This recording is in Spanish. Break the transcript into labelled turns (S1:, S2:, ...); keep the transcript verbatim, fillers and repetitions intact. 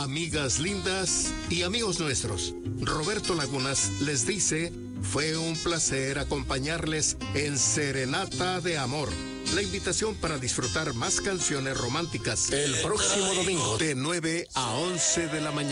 S1: amigas lindas y amigos nuestros. Roberto Lagunas les dice, fue un placer acompañarles en Serenata de Amor. La invitación para disfrutar más canciones románticas el próximo domingo de nueve a once de la mañana.